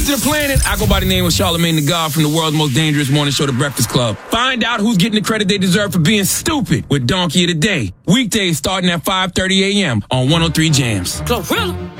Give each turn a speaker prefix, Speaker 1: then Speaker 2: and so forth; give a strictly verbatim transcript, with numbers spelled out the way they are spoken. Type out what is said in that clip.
Speaker 1: to the planet. I go by the name of Charlamagne the God from the world's most dangerous morning show, The Breakfast Club. Find out who's getting the credit they deserve for being stupid with Donkey of the Day. Weekdays starting at five thirty a.m. on one oh three Jams.
Speaker 2: Glorilla.